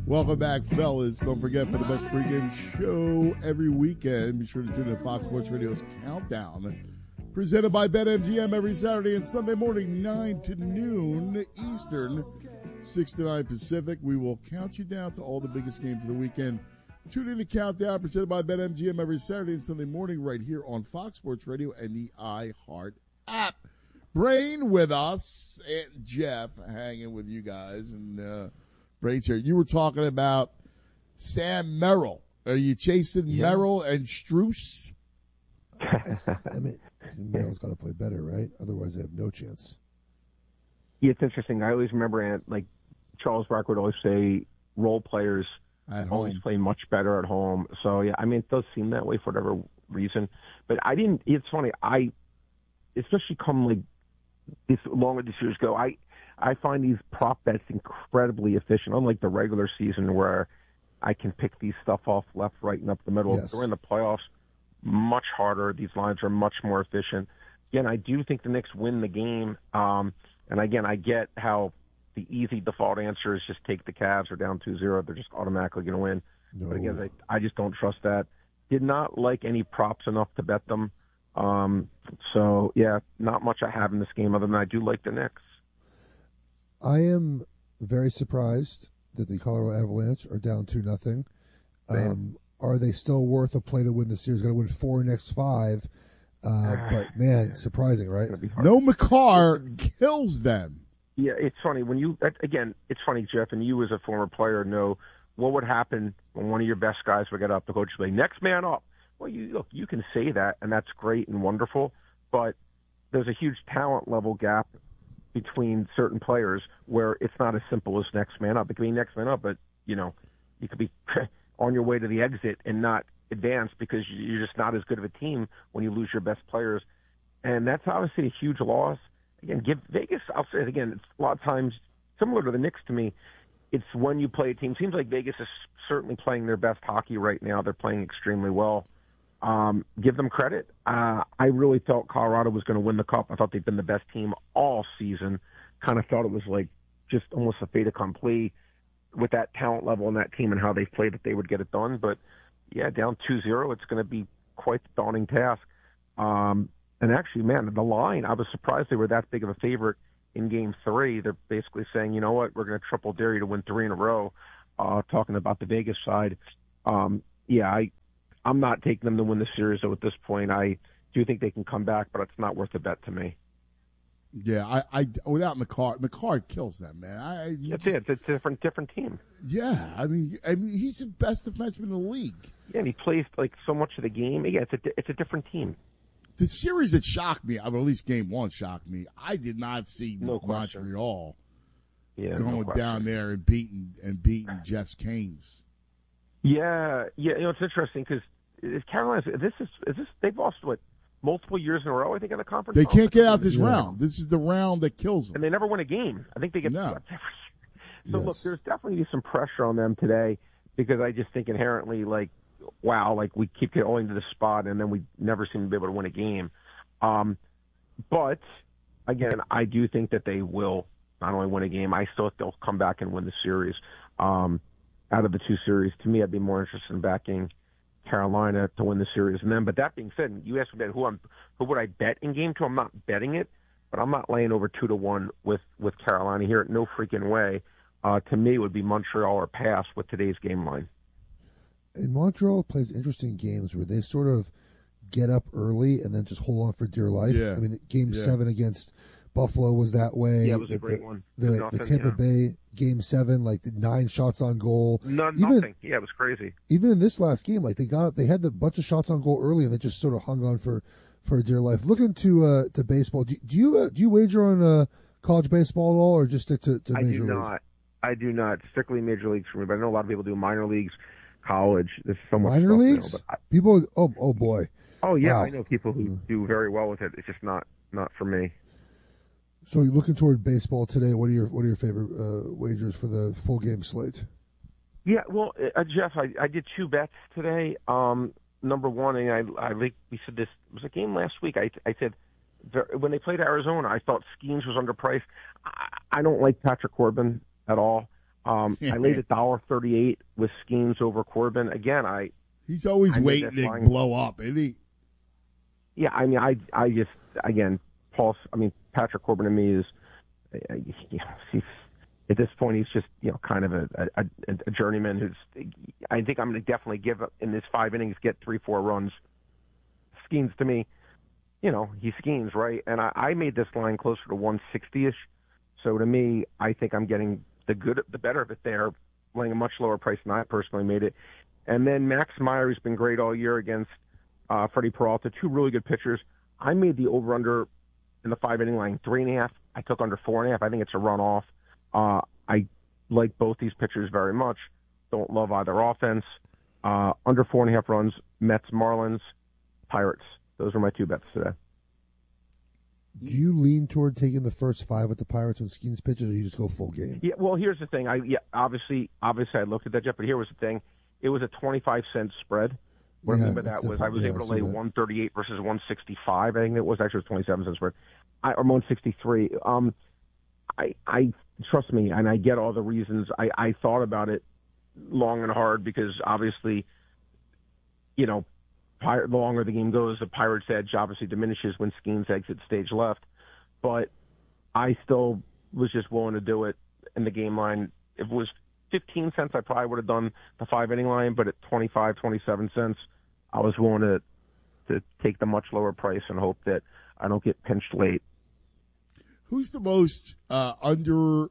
Welcome back, fellas. Don't forget, for the best pregame show every weekend, be sure to tune in to Fox Sports Radio's Countdown, presented by BetMGM every Saturday and Sunday morning, 9 to noon Eastern, 6 to 9 Pacific. We will count you down to all the biggest games of the weekend. Tune in to Countdown, presented by BetMGM every Saturday and Sunday morning right here on Fox Sports Radio and the iHeart app. Brain with us, and Jeff hanging with you guys, and Brain's here. You were talking about Sam Merrill. Are you chasing Merrill and Strus? I mean, Merrill's got to play better, right? Otherwise, they have no chance. Yeah, it's interesting. I always remember, like Charles Barkley would always say, role players always play much better at home. So, yeah, I mean, it does seem that way for whatever reason. But it's funny, especially come like this longer the series go, I find these prop bets incredibly efficient, unlike the regular season where I can pick these stuff off left, right, and up the middle. Yes. During the playoffs, much harder. These lines are much more efficient. Again, I do think the Knicks win the game. And again, I get how the easy default answer is just take the Cavs or down 2-0. They're just automatically going to win. No. But again, I just don't trust that. Did not like any props enough to bet them. So, yeah, not much I have in this game other than I do like the Knicks. I am very surprised that the Colorado Avalanche are down 2-0. Are they still worth a play to win the series? Going to win 4 next 5. But, man, surprising, right? No McCarr kills them. Yeah, it's funny. It's funny, Jeff, and you as a former player know what would happen when one of your best guys would get up. The coach would say, next man up. Well, you can say that, and that's great and wonderful, but there's a huge talent level gap between certain players where it's not as simple as next man up. It can be next man up, but, you could be on your way to the exit and not advance because you're just not as good of a team when you lose your best players. And that's obviously a huge loss. Again, give Vegas, I'll say it again, it's a lot of times similar to the Knicks to me. It's when you play a team. Seems like Vegas is certainly playing their best hockey right now. They're playing extremely well. Give them credit. I really felt Colorado was going to win the Cup. I thought they'd been the best team all season. Kind of thought it was like just almost a fait accompli with that talent level and that team and how they've played that they would get it done. But, yeah, down 2-0, it's going to be quite the daunting task. And actually, man, the line, I was surprised they were that big of a favorite in Game 3. They're basically saying, you know what, we're going to triple dare you to win 3 in a row, talking about the Vegas side. I'm not taking them to win the series, though, at this point. I do think they can come back, but it's not worth a bet to me. Yeah, I without McCarr kills them, man. It's a different team. Yeah, I mean, he's the best defenseman in the league. Yeah, and he plays like so much of the game. Yeah, it's a different team. The series that shocked me, or at least Game 1 shocked me. I did not see Montreal going down there and beating Jeff's Canes. Yeah, it's interesting because Carolina. They've lost multiple years in a row. I think in the conference. They can't get out this round. This is the round that kills them, and they never win a game. I think they get swept every year. So look, there's definitely some pressure on them today because I just think inherently, like, wow, like we keep going to the spot and then we never seem to be able to win a game. But again, I do think that they will not only win a game. I still think they'll come back and win the series. Out of the 2 series, to me, I'd be more interested in backing Carolina to win the series. And then, but that being said, you asked me who would I bet in Game 2? I'm not betting it, but I'm not laying over 2-1 with Carolina here. No freaking way. To me, it would be Montreal or pass with today's game line. And Montreal plays interesting games where they sort of get up early and then just hold on for dear life. Yeah. I mean, Game 7 against Buffalo was that way. Yeah, it was a great one. The Tampa Bay Game 7, like the 9 shots on goal. Nothing. Yeah, it was crazy. Even in this last game, like they had a bunch of shots on goal early and they just sort of hung on for dear life. Looking to baseball, do you wager on college baseball at all, or just stick to major league? I do not. Strictly major leagues for me, but I know a lot of people do minor leagues, college. There's so much minor stuff leagues. Now, people, oh boy. Oh yeah, wow. I know people who do very well with it. It's just not for me. So you're looking toward baseball today. What are your favorite wagers for the full game slate? Yeah, well, Jeff, I did 2 bets today. Number one, and we said this was a game last week. I said when they played Arizona, I thought Skeens was underpriced. I don't like Patrick Corbin at all. I laid $1.38 with Skeens over Corbin. Again, he's always waiting to blow up, isn't he? Yeah, I mean, I just, again, Patrick Corbin to me is, he's, at this point, he's just, kind of a journeyman who's, I think I'm going to definitely give up in this 5 innings, get 3-4 runs. Skeens to me, he Skeens, right? And I made this line closer to 160-ish. So to me, I think I'm getting the better of it there, laying a much lower price than I personally made it. And then Max Meyer has been great all year against Freddie Peralta, 2 really good pitchers. I made the over-under in the 5-inning line 3.5. I took under 4.5. I think it's a runoff. I like both these pitchers very much. Don't love either offense. Under 4.5 runs, Mets, Marlins, Pirates. Those are my 2 bets today. Do you lean toward taking the first 5 with the Pirates when Skeens pitches, or you just go full game? Yeah, well, here's the thing. Obviously, I looked at that, Jeff, but here was the thing. It was a 25-cent spread. What I mean by that was I was able to lay 138 versus 165. I think it was actually 27-cent spread, or 163. I trust me, and I get all the reasons. I thought about it long and hard because obviously, the longer the game goes, the Pirates' edge obviously diminishes when Skeens exits stage left. But I still was just willing to do it in the game line. If it was 15 cents, I probably would have done the 5-inning line. But at 25, 27 cents, I was willing to take the much lower price and hope that I don't get pinched late. Who's the most the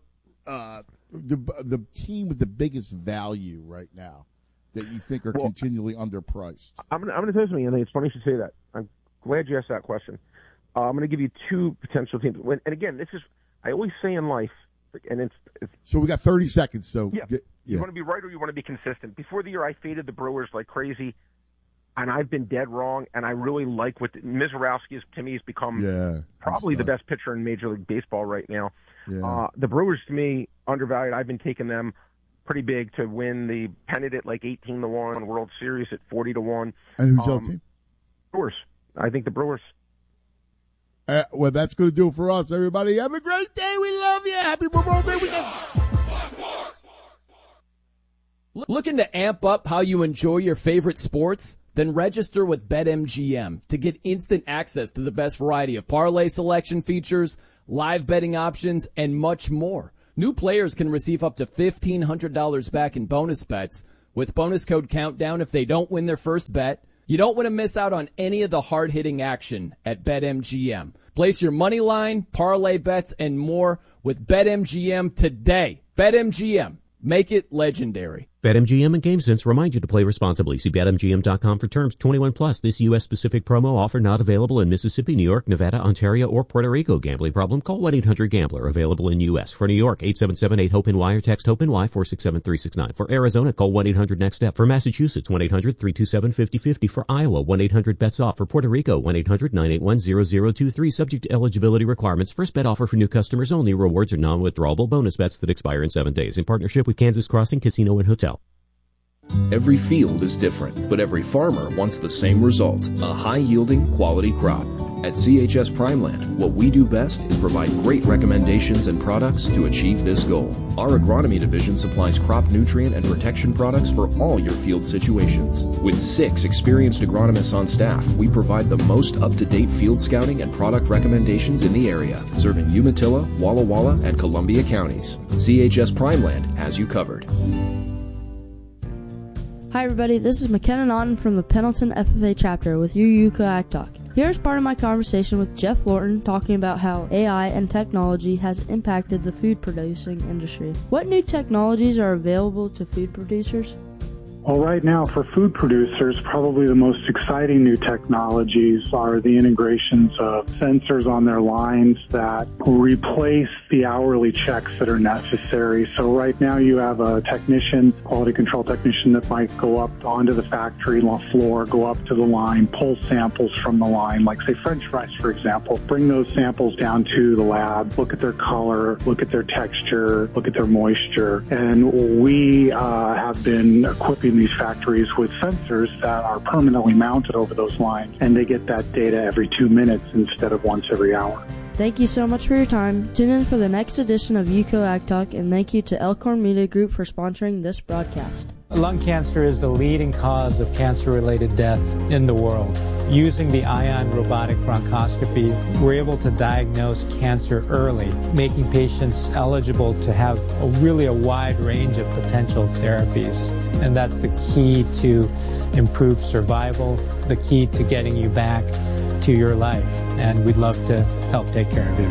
team with the biggest value right now that you think are continually underpriced? I'm going to tell you something, Anthony. It's funny you should say that. I'm glad you asked that question. I'm going to give you 2 potential teams. And again, this is, I always say in life, and it's so we got 30 seconds. So you want to be right or you want to be consistent. Before the year, I faded the Brewers like crazy, and I've been dead wrong. And I really like what Mizorowski to me has become probably the best pitcher in Major League Baseball right now. Yeah. The Brewers to me undervalued. I've been taking them pretty big to win the pennant at like 18-1, World Series at 40-1. And who's your team? Brewers. I think the Brewers. Well, that's going to do it for us, everybody. Have a great day. We love you. Happy Memorial Day weekend. Looking to amp up how you enjoy your favorite sports? Then register with BetMGM to get instant access to the best variety of parlay selection features, live betting options, and much more. New players can receive up to $1,500 back in bonus bets with bonus code COUNTDOWN if they don't win their first bet. You don't want to miss out on any of the hard-hitting action at BetMGM. Place your money line, parlay bets, and more with BetMGM today. BetMGM. Make it legendary. BetMGM and GameSense remind you to play responsibly. See BetMGM.com for terms. 21 plus. This U.S.-specific promo offer not available in Mississippi, New York, Nevada, Ontario, or Puerto Rico. Gambling problem? Call 1-800-GAMBLER. Available in U.S. For New York, 877-8-HOPE-NY or text HOPE-NY 467-369. For Arizona, call 1-800-NEXT-STEP. For Massachusetts, 1-800-327-5050. For Iowa, 1-800-BETS-OFF. For Puerto Rico, 1-800-981-0023. Subject to eligibility requirements. First bet offer for new customers only. Rewards are non-withdrawable bonus bets that expire in 7 days. In partnership with Kansas Crossing Casino and Hotel. Every field is different, but every farmer wants the same result, a high-yielding, quality crop. At CHS Primeland, what we do best is provide great recommendations and products to achieve this goal. Our agronomy division supplies crop nutrient and protection products for all your field situations. With 6 experienced agronomists on staff, we provide the most up-to-date field scouting and product recommendations in the area, serving Umatilla, Walla Walla, and Columbia counties. CHS Primeland has you covered. Hi everybody, this is McKenna Naughton from the Pendleton FFA chapter with UUCA Ag Talk. Here's part of my conversation with Jeff Lorton talking about how AI and technology has impacted the food producing industry. What new technologies are available to food producers? Well, right now, for food producers, probably the most exciting new technologies are the integrations of sensors on their lines that replace the hourly checks that are necessary. So right now you have a technician, quality control technician, that might go up onto the factory floor, go up to the line, pull samples from the line, like say French fries, for example, bring those samples down to the lab, look at their color, look at their texture, look at their moisture. And we have been equipping these factories with sensors that are permanently mounted over those lines, and they get that data every 2 minutes instead of once every hour. Thank you so much for your time. Tune in for the next edition of UCO Ag Talk, and thank you to Elkhorn Media Group for sponsoring this broadcast. Lung cancer is the leading cause of cancer-related death in the world. Using the Ion robotic bronchoscopy, we're able to diagnose cancer early, making patients eligible to have a wide range of potential therapies. And that's the key to improved survival, the key to getting you back to your life. And we'd love to help take care of you.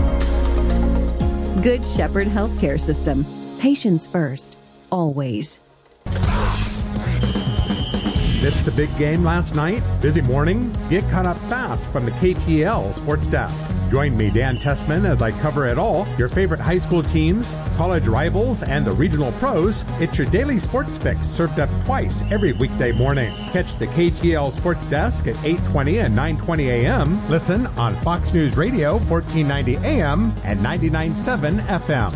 Good Shepherd Healthcare System. Patients first, always. Missed the big game last night? Busy morning? Get caught up fast from the KTL Sports Desk. Join me, Dan Tessman, as I cover it all. Your favorite high school teams, college rivals, and the regional pros. It's your daily sports fix served up twice every weekday morning. Catch the KTL Sports Desk at 8:20 and 9:20 a.m. Listen on Fox News Radio, 1490 a.m. and 99.7 FM.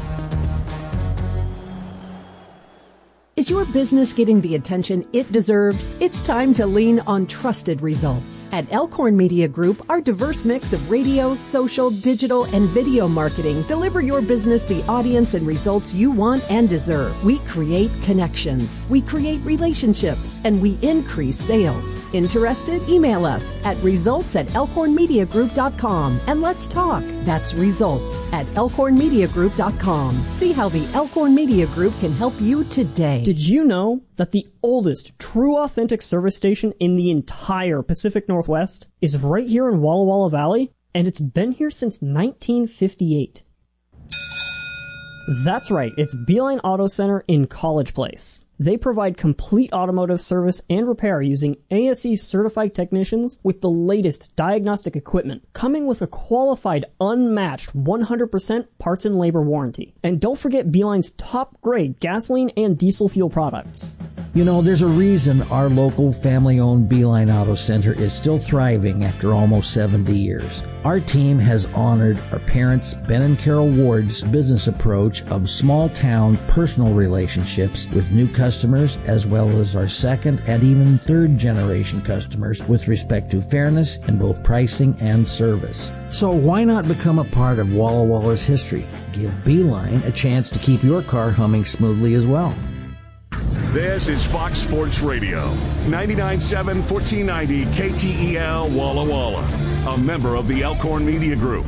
Is your business getting the attention it deserves? It's time to lean on trusted results. At Elkhorn Media Group, our diverse mix of radio, social, digital, and video marketing deliver your business the audience and results you want and deserve. We create connections, we create relationships, and we increase sales. Interested? Email us at results@elkhornmediagroup.com and let's talk. That's results@elkhornmediagroup.com. See how the Elkhorn Media Group can help you today. Did you know that the oldest true authentic service station in the entire Pacific Northwest is right here in Walla Walla Valley? And it's been here since 1958. That's right, it's Beeline Auto Center in College Place. They provide complete automotive service and repair using ASE certified technicians with the latest diagnostic equipment, coming with a qualified, unmatched 100% parts and labor warranty. And don't forget Beeline's top grade gasoline and diesel fuel products. You know, there's a reason our local family-owned Beeline Auto Center is still thriving after almost 70 years. Our team has honored our parents, Ben and Carol Ward's business approach of small-town personal relationships with new customers, as well as our second and even third generation customers with respect to fairness in both pricing and service. So why not become a part of Walla Walla's history? Give Beeline a chance to keep your car humming smoothly as well. This is Fox Sports Radio, 99.7 1490 KTEL Walla Walla, a member of the Elkhorn Media Group.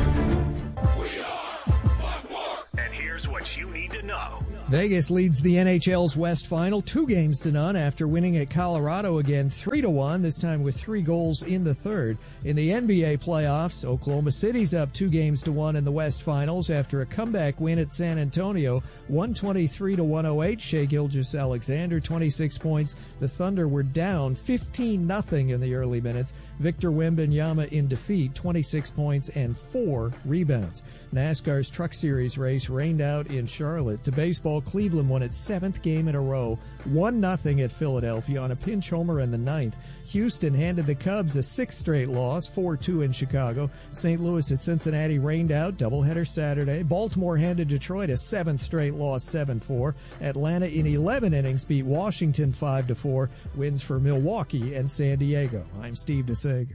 And here's what you need to know. Vegas leads the NHL's West Final 2-0 after winning at Colorado again 3-1, this time with 3 goals in the third. In the NBA playoffs, Oklahoma City's up 2-1 in the West Finals after a comeback win at San Antonio, 123-108. Shai Gilgeous-Alexander, 26 points. The Thunder were down 15-0 in the early minutes. Victor Wembanyama in defeat, 26 points and 4 rebounds. NASCAR's Truck Series race rained out in Charlotte. To baseball, Cleveland won its 7th game in a row, 1-0 at Philadelphia on a pinch homer in the 9th. Houston handed the Cubs a 6th straight loss, 4-2 in Chicago. St. Louis at Cincinnati rained out, doubleheader Saturday. Baltimore handed Detroit a 7th straight loss, 7-4. Atlanta in 11 innings beat Washington 5-4. Wins for Milwaukee and San Diego. I'm Steve DeSager.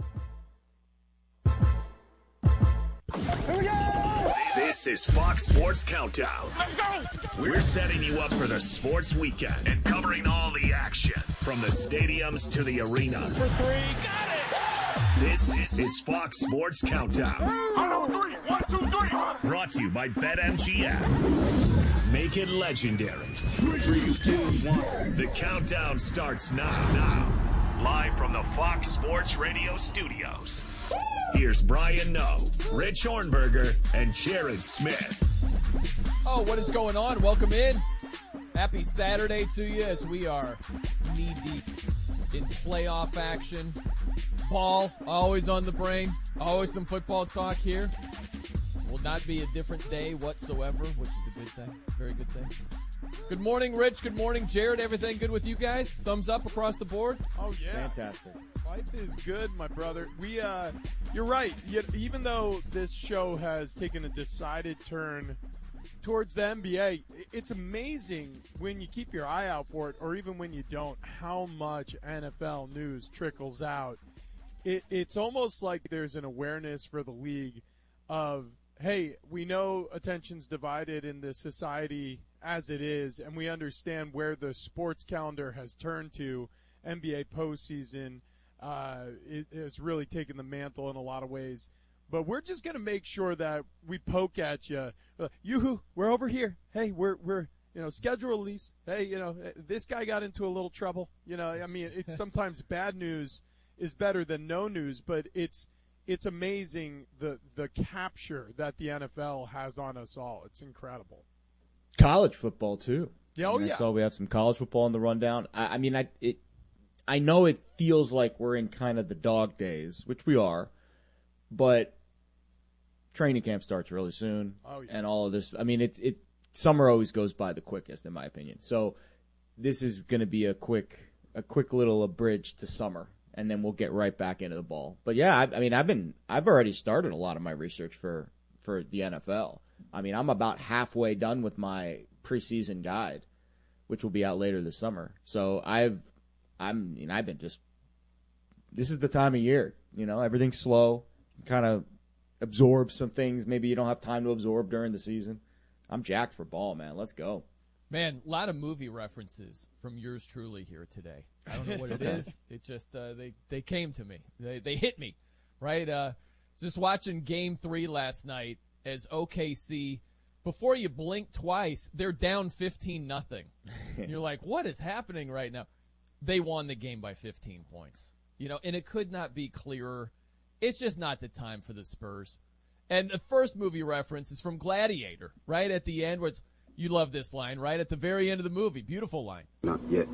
This is Fox Sports Countdown. We're setting you up for the sports weekend and covering all the action from the stadiums to the arenas. For 3, got it! This is Fox Sports Countdown. 1, 2, 3. Brought to you by BetMGM. Make it legendary. 3, 2, 1. The countdown starts now. Live from the Fox Sports Radio studios. Here's Brian Noe, Rich Hornberger, and Jared Smith. Oh, what is going on? Welcome in. Happy Saturday to you as we are knee-deep in playoff action. Ball, always on the brain. Always some football talk here. Will not be a different day whatsoever, which is a good thing. Very good thing. Good morning, Rich. Good morning, Jared. Everything good with you guys? Thumbs up across the board? Oh, yeah. Fantastic. Life is good, my brother. You're right. Even though this show has taken a decided turn towards the NBA, it's amazing when you keep your eye out for it, or even when you don't, how much NFL news trickles out. It's almost like there's an awareness for the league of, hey, we know attention's divided in this society as it is, and we understand where the sports calendar has turned to. NBA postseason it has really taken the mantle in a lot of ways. But we're just going to make sure that we poke at you. Yoo-hoo, we're over here. Hey, we're schedule release. Hey, this guy got into a little trouble. I mean, it's sometimes bad news is better than no news, but it's amazing the capture that the NFL has on us all. It's incredible. College football too. Yeah, I saw we have some college football on the rundown. I know it feels like we're in kind of the dog days, which we are, but training camp starts really soon. Oh, yeah. And all of this. I mean, summer always goes by the quickest, in my opinion. So this is going to be a quick little abridge to summer, and then we'll get right back into the ball. But yeah, I've already started a lot of my research for the NFL. I mean, I'm about halfway done with my preseason guide, which will be out later this summer. So this is the time of year, everything's slow, kind of absorb some things maybe you don't have time to absorb during the season. I'm jacked for ball, man. Let's go. Man, a lot of movie references from yours truly here today. I don't know what it is. It just they came to me. They hit me, right? Just watching Game 3 last night as OKC, before you blink twice, they're down 15-0. You're like, what is happening right now? They won the game by 15 points. And it could not be clearer. It's just not the time for the Spurs. And the first movie reference is from Gladiator, right at the end, where you love this line, right? At the very end of the movie. Beautiful line. Not yet.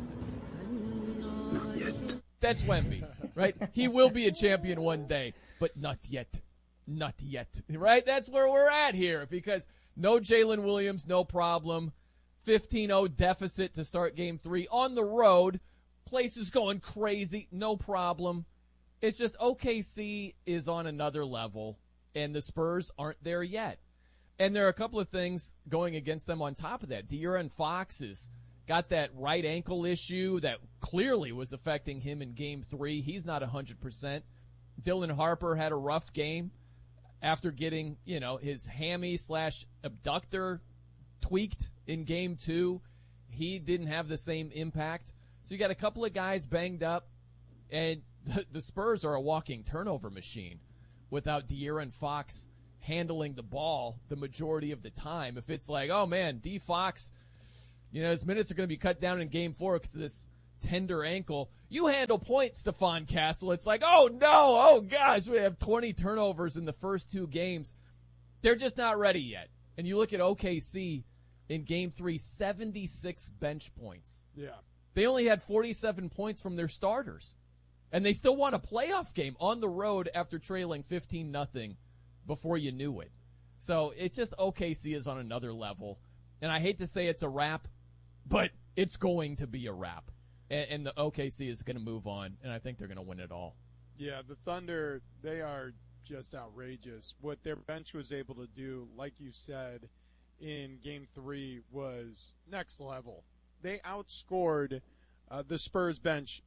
Not yet. That's Wemby, right? He will be a champion one day, but not yet. Not yet, right? That's where we're at here, because no Jalen Williams, no problem. 15-0 deficit to start Game 3 on the road. Place is going crazy, no problem. It's just OKC is on another level, and the Spurs aren't there yet. And there are a couple of things going against them on top of that. De'Aaron Fox has got that right ankle issue that clearly was affecting him in Game 3. He's not 100%. Dylan Harper had a rough game after getting, his hammy/abductor tweaked in Game 2. He didn't have the same impact. So you got a couple of guys banged up, and the Spurs are a walking turnover machine without De'Aaron Fox handling the ball the majority of the time. If it's like, oh man, D Fox, his minutes are going to be cut down in Game 4 because of this tender ankle. You handle points, Stephon Castle. It's like, oh no, oh gosh, we have 20 turnovers in the first 2 games. They're just not ready yet. And you look at OKC in Game 3, 76 bench points. Yeah. They only had 47 points from their starters. And they still won a playoff game on the road after trailing 15-0 before you knew it. So it's just OKC is on another level. And I hate to say it's a wrap, but it's going to be a wrap. And the OKC is going to move on, and I think they're going to win it all. Yeah, the Thunder, they are just outrageous. What their bench was able to do, like you said, in Game 3 was next level. They outscored the Spurs bench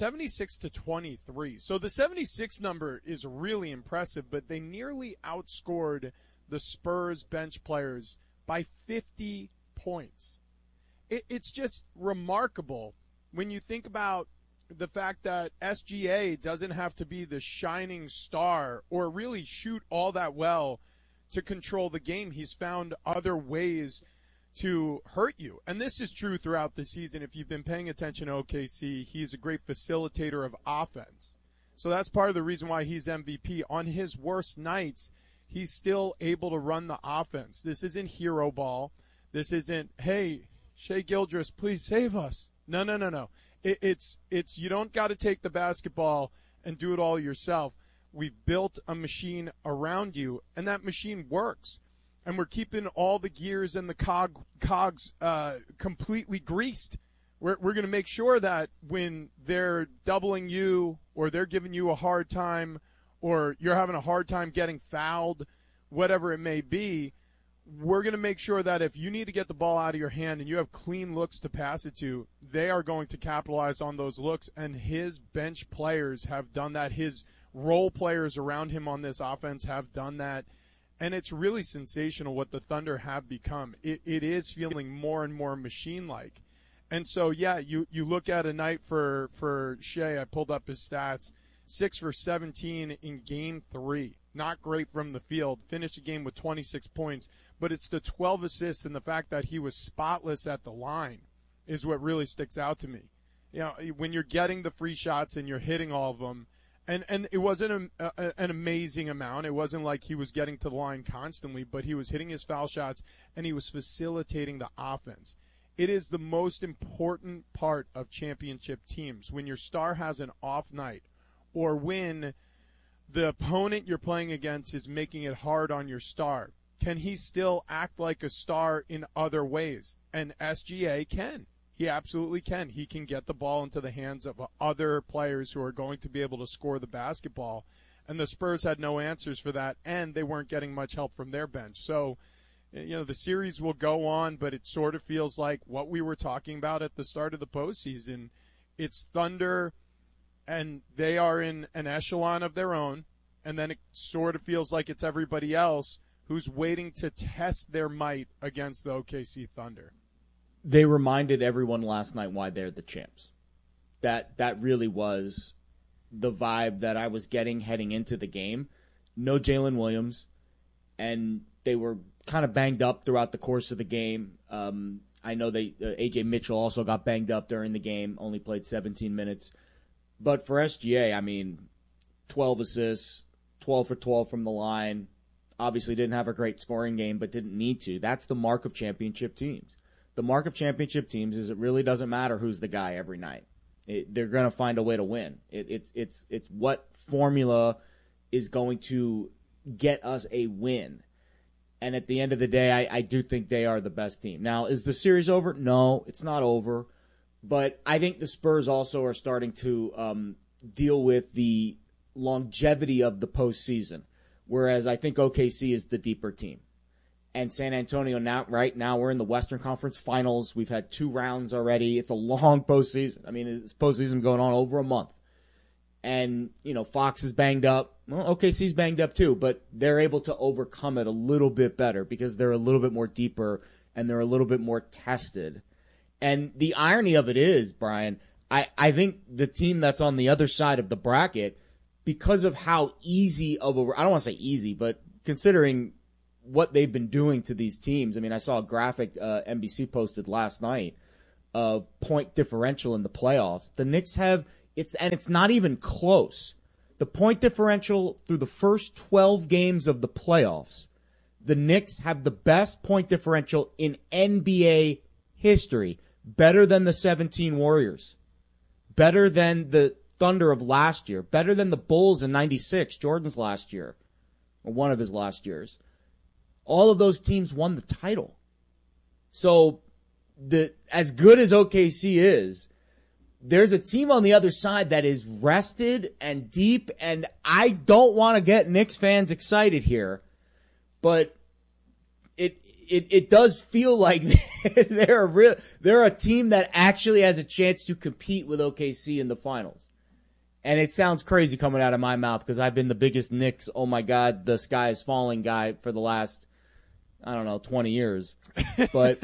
76-23. So the 76 number is really impressive, but they nearly outscored the Spurs bench players by 50 points. It's just remarkable when you think about the fact that SGA doesn't have to be the shining star or really shoot all that well to control the game. He's found other ways to hurt you. And this is true throughout the season. If you've been paying attention to OKC, he's a great facilitator of offense. So that's part of the reason why he's MVP. On his worst nights, he's still able to run the offense. This isn't hero ball. This isn't, hey, Shai Gilgeous, please save us. No. It's you don't got to take the basketball and do it all yourself. We've built a machine around you, and that machine works. And we're keeping all the gears and the cogs completely greased. We're going to make sure that when they're doubling you or they're giving you a hard time or you're having a hard time getting fouled, whatever it may be, we're going to make sure that if you need to get the ball out of your hand and you have clean looks to pass it to, they are going to capitalize on those looks, and his bench players have done that. His role players around him on this offense have done that, and it's really sensational what the Thunder have become. It is feeling more and more machine-like. And so, yeah, you look at a night for Shea. I pulled up his stats. 6 for 17 in Game 3. Not great from the field. Finished the game with 26 points. But it's the 12 assists and the fact that he was spotless at the line is what really sticks out to me. You know, when you're getting the free shots and you're hitting all of them, and it wasn't an amazing amount. It wasn't like he was getting to the line constantly, but he was hitting his foul shots and he was facilitating the offense. It is the most important part of championship teams. When your star has an off night, or when the opponent you're playing against is making it hard on your star, can he still act like a star in other ways? And SGA can. He absolutely can. He can get the ball into the hands of other players who are going to be able to score the basketball. And the Spurs had no answers for that, and they weren't getting much help from their bench. So, you know, the series will go on, but it sort of feels like what we were talking about at the start of the postseason. It's Thunder, and they are in an echelon of their own, and then it sort of feels like it's everybody else who's waiting to test their might against the OKC Thunder. They reminded everyone last night why they're the champs. That really was the vibe that I was getting heading into the game. No Jalen Williams, and they were kind of banged up throughout the course of the game. I know A.J. Mitchell also got banged up during the game, only played 17 minutes. But for SGA, I mean, 12 assists, 12 for 12 from the line. Obviously didn't have a great scoring game, but didn't need to. That's the mark of championship teams. The mark of championship teams is it really doesn't matter who's the guy every night. They're going to find a way to win. It's what formula is going to get us a win. And at the end of the day, I do think they are the best team. Now, is the series over? No, it's not over. But I think the Spurs also are starting to deal with the longevity of the postseason, whereas I think OKC is the deeper team. And San Antonio, right now, we're in the Western Conference Finals. We've had 2 rounds already. It's a long postseason. I mean, it's postseason going on over a month. And, you know, Fox is banged up. Well, OKC's banged up too, but they're able to overcome it a little bit better because they're a little bit more deeper and they're a little bit more tested. And the irony of it is, Brian, I think the team that's on the other side of the bracket, because of how easy of a, I don't want to say easy, but considering what they've been doing to these teams. I mean, I saw a graphic NBC posted last night of point differential in the playoffs. The Knicks have, it's not even close. The point differential through the first 12 games of the playoffs, the Knicks have the best point differential in NBA history. Better than the 17 Warriors. Better than the Thunder of last year. Better than the Bulls in 96, Jordan's last year. Or one of his last years. All of those teams won the title. So, as good as OKC is, there's a team on the other side that is rested and deep, and I don't want to get Knicks fans excited here, but it does feel like they're a team that actually has a chance to compete with OKC in the finals. And it sounds crazy coming out of my mouth because I've been the biggest Knicks, oh my God, the sky is falling guy for the last, 20 years. But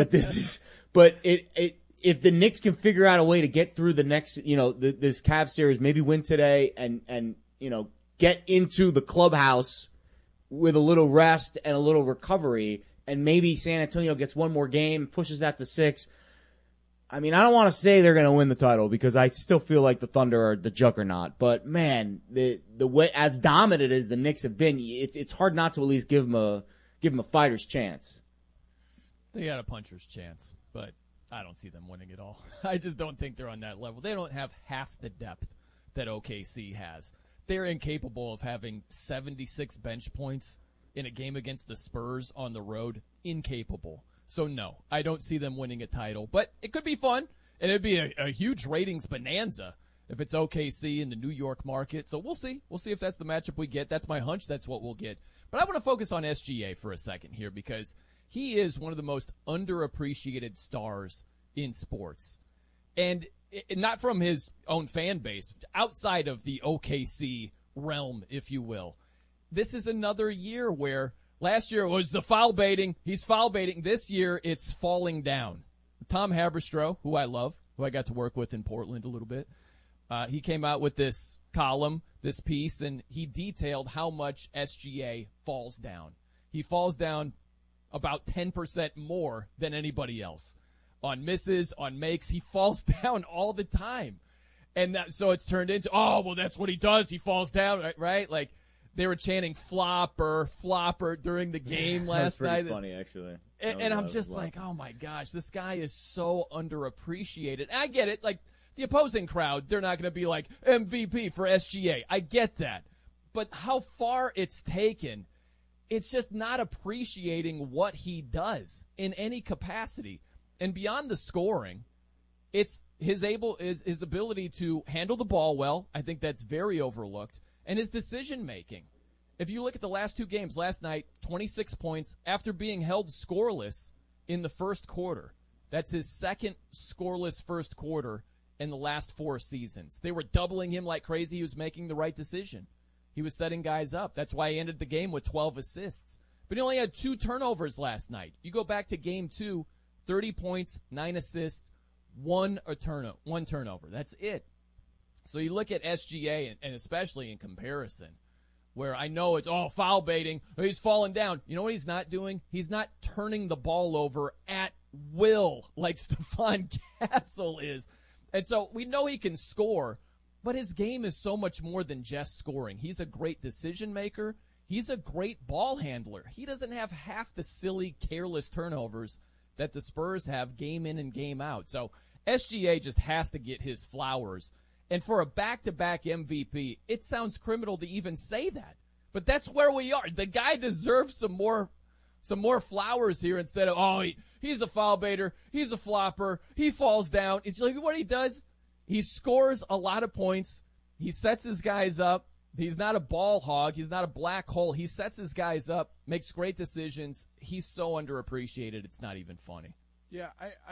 if the Knicks can figure out a way to get through the next, this Cavs series, maybe win today and get into the clubhouse with a little rest and a little recovery, and maybe San Antonio gets one more game, pushes that to 6. I mean, I don't want to say they're going to win the title because I still feel like the Thunder are the juggernaut. But man, the way as dominant as the Knicks have been, it's hard not to at least give them a fighter's chance. They got a puncher's chance, but I don't see them winning it all. I just don't think they're on that level. They don't have half the depth that OKC has. They're incapable of having 76 bench points in a game against the Spurs on the road. Incapable. So, no, I don't see them winning a title. But it could be fun, and it'd be a huge ratings bonanza if it's OKC in the New York market. So we'll see. We'll see if that's the matchup we get. That's my hunch. That's what we'll get. But I want to focus on SGA for a second here because he is one of the most underappreciated stars in sports. And not from his own fan base, outside of the OKC realm, if you will. This is another year where last year it was the foul baiting. He's foul baiting. This year it's falling down. Tom Haberstroh, who I love, who I got to work with in Portland a little bit, he came out with this column, this piece, and he detailed how much SGA falls down. He falls down about 10% more than anybody else. On misses, on makes, he falls down all the time. And so it's turned into, oh, well, that's what he does. He falls down, right? Like, they were chanting flopper during the game last night. That's pretty funny, actually. And I'm just like, oh, my gosh, this guy is so underappreciated. And I get it. Like, the opposing crowd, they're not going to be like, MVP for SGA. I get that. But how far it's taken, it's just not appreciating what he does in any capacity. And beyond the scoring, it's his ability to handle the ball well. I think that's very overlooked. And his decision-making. If you look at the last two games, last night, 26 points after being held scoreless in the first quarter. That's his second scoreless first quarter in the last 4 seasons. They were doubling him like crazy. He was making the right decision. He was setting guys up. That's why he ended the game with 12 assists. But he only had 2 turnovers last night. You go back to game 2, 30 points, 9 assists, one turnover. That's it. So you look at SGA, and especially in comparison, where I know it's, foul baiting, he's falling down. You know what he's not doing? He's not turning the ball over at will like Stephon Castle is. And so we know he can score, but his game is so much more than just scoring. He's a great decision maker. He's a great ball handler. He doesn't have half the silly, careless turnovers that the Spurs have game in and game out. So SGA just has to get his flowers. And for a back-to-back MVP, it sounds criminal to even say that. But that's where we are. The guy deserves some more flowers here instead of, he's a foul baiter, he's a flopper, he falls down. It's like what he does, he scores a lot of points, he sets his guys up. He's not a ball hog, he's not a black hole. He sets his guys up, makes great decisions. He's so underappreciated, it's not even funny. Yeah,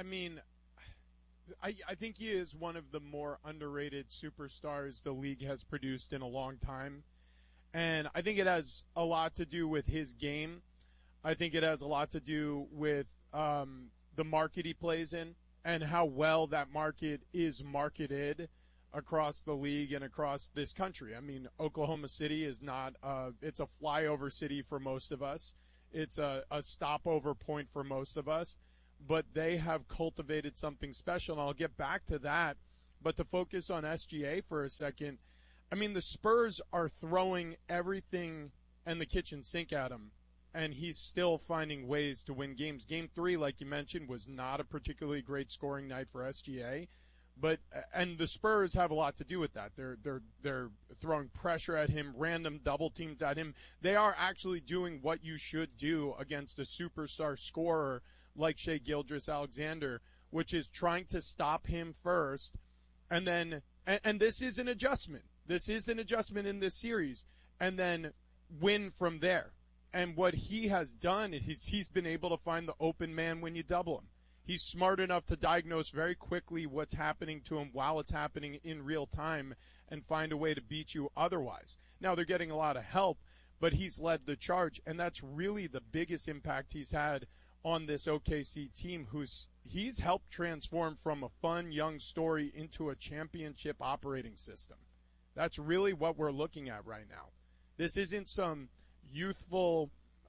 I think he is one of the more underrated superstars the league has produced in a long time. And I think it has a lot to do with his game. I think it has a lot to do with the market he plays in and how well that market is marketed across the league and across this country. I mean, Oklahoma City is not it's a flyover city for most of us. It's a stopover point for most of us. But they have cultivated something special, and I'll get back to that. But to focus on SGA for a second, I mean, the Spurs are throwing everything and the kitchen sink at him, and he's still finding ways to win games. Game 3, like you mentioned, was not a particularly great scoring night for SGA, and the Spurs have a lot to do with that. They're throwing pressure at him, random double teams at him. They are actually doing what you should do against a superstar scorer like Shai Gilgeous-Alexander, which is trying to stop him first, and then and this is an adjustment. This is an adjustment in this series, and then win from there. And what he has done is he's been able to find the open man when you double him. He's smart enough to diagnose very quickly what's happening to him while it's happening in real time and find a way to beat you otherwise. Now, they're getting a lot of help, but he's led the charge, and that's really the biggest impact he's had on this OKC team, he's helped transform from a fun young story into a championship operating system. That's really what we're looking at right now. This isn't some youthful,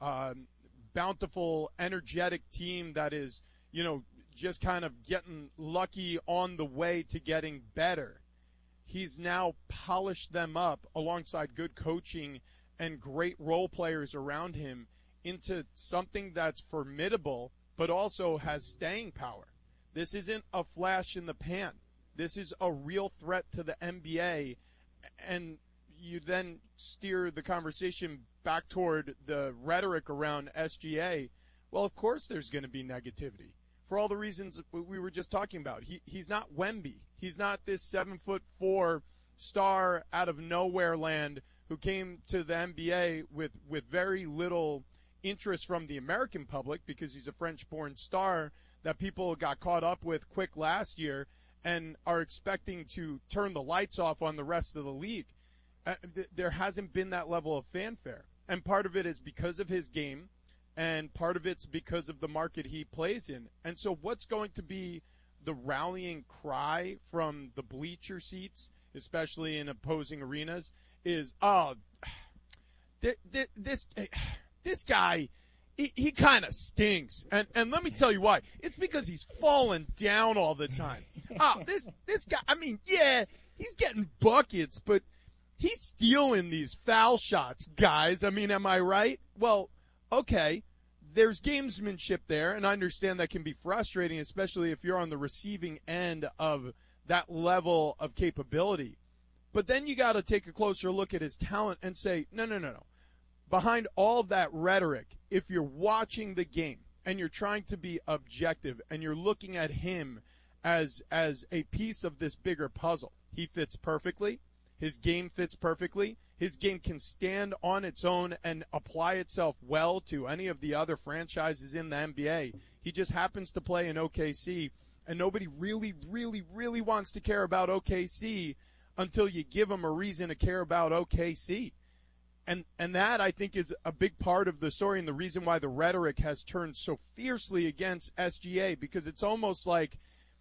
bountiful, energetic team that is, just kind of getting lucky on the way to getting better. He's now polished them up alongside good coaching and great role players around him into something that's formidable, but also has staying power. This isn't a flash in the pan. This is a real threat to the NBA, and you then steer the conversation back toward the rhetoric around SGA. Well, of course there's going to be negativity for all the reasons we were just talking about. He's not Wemby. He's not this 7'4" star out of nowhere land who came to the NBA with very little interest from the American public because he's a French-born star that people got caught up with quick last year, and are expecting to turn the lights off on the rest of the league. There hasn't been that level of fanfare. And part of it is because of his game, and part of it's because of the market he plays in. And so what's going to be the rallying cry from the bleacher seats, especially in opposing arenas, is, this guy, he kind of stinks. And let me tell you why. It's because he's falling down all the time. This guy, I mean, yeah, he's getting buckets, but he's stealing these foul shots, guys. I mean, am I right? Well, okay, there's gamesmanship there, and I understand that can be frustrating, especially if you're on the receiving end of that level of capability. But then you got to take a closer look at his talent and say, no. Behind all of that rhetoric, if you're watching the game and you're trying to be objective and you're looking at him as a piece of this bigger puzzle, he fits perfectly. His game fits perfectly. His game can stand on its own and apply itself well to any of the other franchises in the NBA. He just happens to play in OKC, and nobody really, really, really wants to care about OKC until you give them a reason to care about OKC. And that, I think, is a big part of the story and the reason why the rhetoric has turned so fiercely against SGA, because it's almost like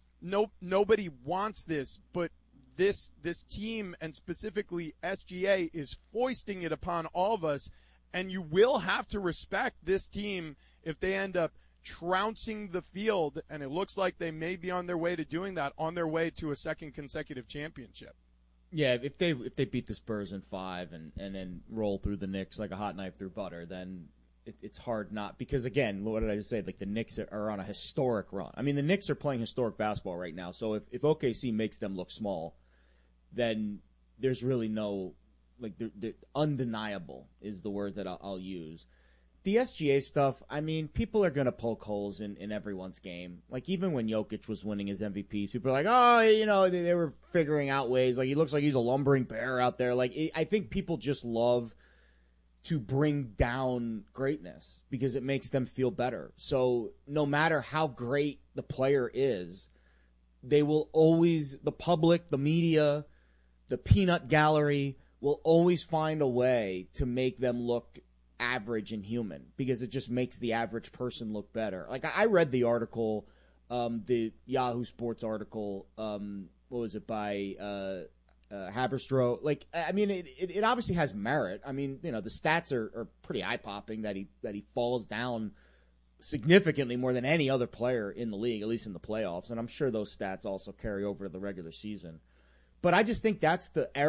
nobody wants this, but this team, and specifically SGA, is foisting it upon all of us, and you will have to respect this team if they end up trouncing the field, and it looks like they may be on their way to doing that, on their way to a second consecutive championship. Yeah, if they beat the Spurs in 5 and then roll through the Knicks like a hot knife through butter, then it's hard not, because again, what did I just say? Like, the Knicks are on a historic run. I mean, the Knicks are playing historic basketball right now. So if OKC makes them look small, then there's really no, like, the undeniable is the word that I'll use. The SGA stuff, I mean, people are going to poke holes in everyone's game. Like, even when Jokic was winning his MVP, people are like, oh, you know, they were figuring out ways. Like, he looks like he's a lumbering bear out there. Like, I think people just love to bring down greatness because it makes them feel better. So no matter how great the player is, they will always, the public, the media, the peanut gallery will always find a way to make them look average and human, because it just makes the average person look better. Like, I read the article, the Yahoo Sports article, what was it, by Haberstroh. Like, I mean, it obviously has merit. I mean, you know, the stats are pretty eye-popping that he falls down significantly more than any other player in the league, at least in the playoffs, and I'm sure those stats also carry over to the regular season. But I just think that's the